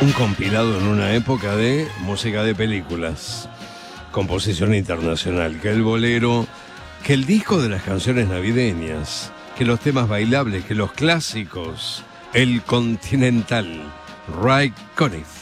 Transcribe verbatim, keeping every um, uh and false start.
Un compilado en una época de música de películas, composición internacional, que el bolero, que el disco de las canciones navideñas, que los temas bailables, que los clásicos, el Continental, Ray Conniff.